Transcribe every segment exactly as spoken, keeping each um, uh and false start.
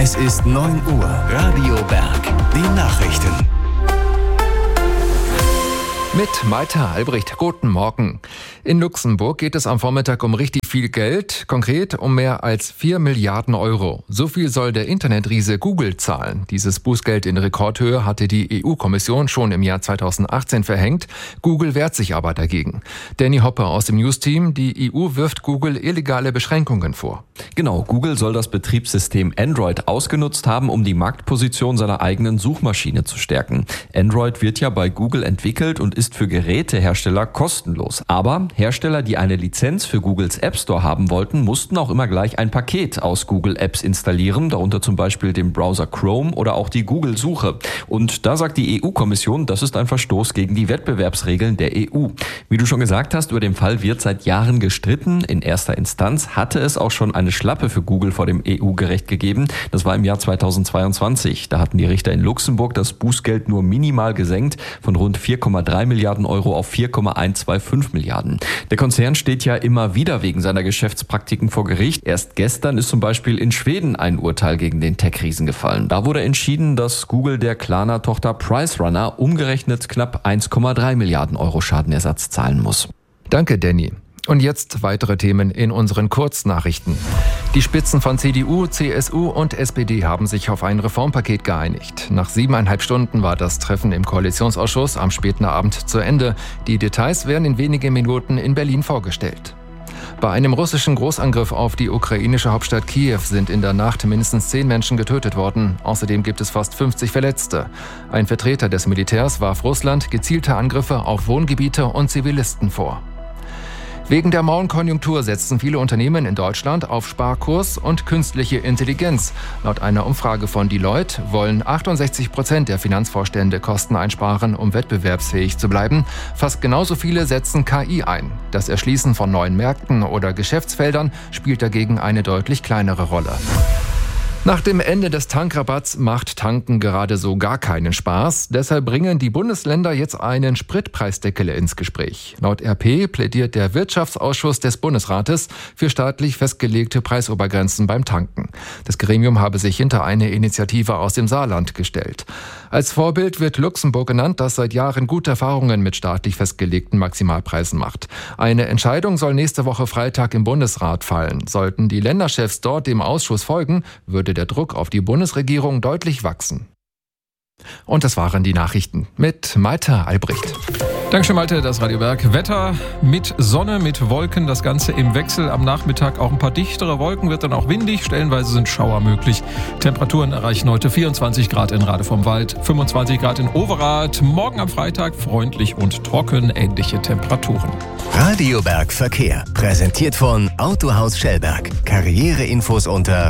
Es ist neun Uhr. Radio Berg. Die Nachrichten. Mit Malte Albrecht. Guten Morgen. In Luxemburg geht es am Vormittag um richtig viel Geld, konkret um mehr als vier Milliarden Euro. So viel soll der Internetriese Google zahlen. Dieses Bußgeld in Rekordhöhe hatte die E U-Kommission schon im Jahr zweitausendachtzehn verhängt. Google wehrt sich aber dagegen. Danny Hopper aus dem News-Team. Die E U wirft Google illegale Beschränkungen vor. Genau, Google soll das Betriebssystem Android ausgenutzt haben, um die Marktposition seiner eigenen Suchmaschine zu stärken. Android wird ja bei Google entwickelt und ist für Gerätehersteller kostenlos. Aber Hersteller, die eine Lizenz für Googles App Store haben wollten, mussten auch immer gleich ein Paket aus Google Apps installieren, darunter zum Beispiel den Browser Chrome oder auch die Google-Suche. Und da sagt die E U-Kommission, das ist ein Verstoß gegen die Wettbewerbsregeln der E U. Wie du schon gesagt hast, über den Fall wird seit Jahren gestritten. In erster Instanz hatte es auch schon eine Schlappe für Google vor dem E U-Gericht gegeben. Das war im Jahr zweitausendzweiundzwanzig. Da hatten die Richter in Luxemburg das Bußgeld nur minimal gesenkt, von rund vier Komma drei Milliarden Euro auf vier Komma hundertfünfundzwanzig Milliarden. Der Konzern steht ja immer wieder wegen seiner Geschäftspraktiken vor Gericht. Erst gestern ist zum Beispiel in Schweden ein Urteil gegen den Tech-Riesen gefallen. Da wurde entschieden, dass Google der Klarna-Tochter PriceRunner umgerechnet knapp eins Komma drei Milliarden Euro Schadenersatz zahlen muss. Danke, Danny. Und jetzt weitere Themen in unseren Kurznachrichten. Die Spitzen von C D U, C S U und S P D haben sich auf ein Reformpaket geeinigt. Nach siebeneinhalb Stunden war das Treffen im Koalitionsausschuss am späten Abend zu Ende. Die Details werden in wenigen Minuten in Berlin vorgestellt. Bei einem russischen Großangriff auf die ukrainische Hauptstadt Kiew sind in der Nacht mindestens zehn Menschen getötet worden. Außerdem gibt es fast fünfzig Verletzte. Ein Vertreter des Militärs warf Russland gezielte Angriffe auf Wohngebiete und Zivilisten vor. Wegen der Mauenkonjunktur setzen viele Unternehmen in Deutschland auf Sparkurs und künstliche Intelligenz. Laut einer Umfrage von Deloitte wollen achtundsechzig Prozent der Finanzvorstände Kosten einsparen, um wettbewerbsfähig zu bleiben. Fast genauso viele setzen K I ein. Das Erschließen von neuen Märkten oder Geschäftsfeldern spielt dagegen eine deutlich kleinere Rolle. Nach dem Ende des Tankrabatts macht Tanken gerade so gar keinen Spaß. Deshalb bringen die Bundesländer jetzt einen Spritpreisdeckel ins Gespräch. Laut R P plädiert der Wirtschaftsausschuss des Bundesrates für staatlich festgelegte Preisobergrenzen beim Tanken. Das Gremium habe sich hinter eine Initiative aus dem Saarland gestellt. Als Vorbild wird Luxemburg genannt, das seit Jahren gute Erfahrungen mit staatlich festgelegten Maximalpreisen macht. Eine Entscheidung soll nächste Woche Freitag im Bundesrat fallen. Sollten die Länderchefs dort dem Ausschuss folgen, würde der Druck auf die Bundesregierung deutlich wachsen. Und das waren die Nachrichten mit Malte Albrecht. Dankeschön, Malte. Das Radio Berg. Wetter mit Sonne, mit Wolken, das Ganze im Wechsel. Am Nachmittag auch ein paar dichtere Wolken, wird dann auch windig. Stellenweise sind Schauer möglich. Temperaturen erreichen heute vierundzwanzig Grad in Rade vom Wald, fünfundzwanzig Grad in Overath. Morgen am Freitag freundlich und trocken, ähnliche Temperaturen. Radio Berg Verkehr. Präsentiert von Autohaus Schellberg. Karriereinfos unter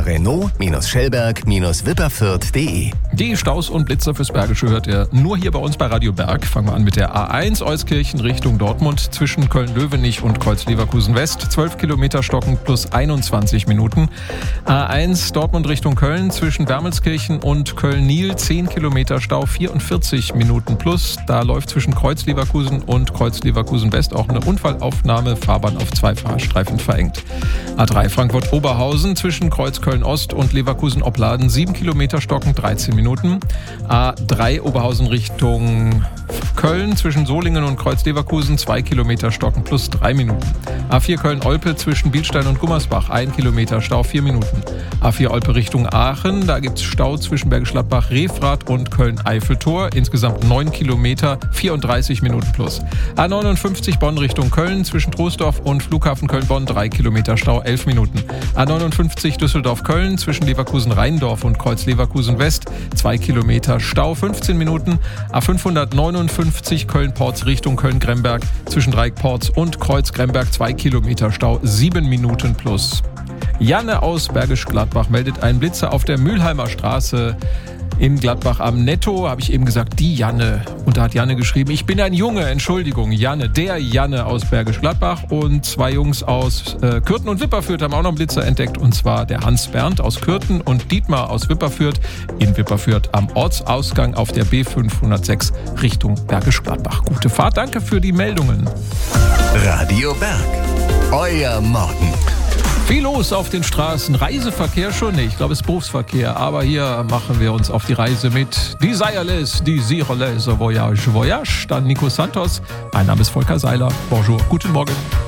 Renault-Schellberg-Wipperfürth punkt de. Die Staus und Blitzer fürs Bergische hört ihr nur hier bei uns bei Radio Berg. Fangen wir an mit der A eins Euskirchen Richtung Dortmund zwischen Köln-Löwenich und Kreuz-Leverkusen West. zwölf Kilometer Stocken plus einundzwanzig Minuten. A eins Dortmund Richtung Köln zwischen Wermelskirchen und Köln-Niel. zehn Kilometer Stau, vierundvierzig Minuten plus. Da läuft zwischen Kreuz-Leverkusen und Kreuz-Leverkusen West auch eine Unfallaufnahme. Fahrbahn auf zwei Fahrstreifen verengt. A drei Frankfurt-Oberhausen zwischen Kreuz-Köln-Ost und Leverkusen-Opladen. sieben Kilometer Stocken, dreizehn Minuten. A drei Oberhausen Richtung Köln zwischen Solingen und Kreuz-Leverkusen, zwei Kilometer Stocken plus drei Minuten. A vier Köln-Olpe zwischen Bielstein und Gummersbach, ein Kilometer Stau, vier Minuten. A vier Olpe Richtung Aachen, da gibt es Stau zwischen Bergisch Gladbach, Refrath und Köln-Eiffeltor, insgesamt neun Kilometer, vierunddreißig Minuten plus. A neunundfünfzig Bonn Richtung Köln zwischen Troisdorf und Flughafen Köln-Bonn, drei Kilometer Stau, elf Minuten. A neunundfünfzig Düsseldorf-Köln zwischen Leverkusen-Rheindorf und Kreuz-Leverkusen West, zwei Kilometer Stau, fünfzehn Minuten. A fünfhundertneunundfünfzig Köln-Porz Richtung Köln-Gremberg zwischen Dreieckporz und Kreuz-Gremberg, zwei Kilometer Stau, sieben Minuten plus. Janne aus Bergisch Gladbach meldet einen Blitzer auf der Mülheimer Straße in Gladbach am Netto. Habe ich eben gesagt, die Janne. Und da hat Janne geschrieben, ich bin ein Junge, Entschuldigung, Janne, der Janne aus Bergisch Gladbach. Und zwei Jungs aus äh, Kürten und Wipperfürth haben auch noch einen Blitzer entdeckt. Und zwar der Hans Bernd aus Kürten und Dietmar aus Wipperfürth in Wipperfürth am Ortsausgang auf der B fünfhundertsechs Richtung Bergisch Gladbach. Gute Fahrt, danke für die Meldungen. Radio Berg, euer Morgen. Viel los auf den Straßen. Reiseverkehr schon nicht. Ich glaube, es ist Berufsverkehr. Aber hier machen wir uns auf die Reise mit Desireless, Desireless, Voyage, Voyage. Dann Nico Santos. Mein Name ist Volker Seiler. Bonjour. Guten Morgen.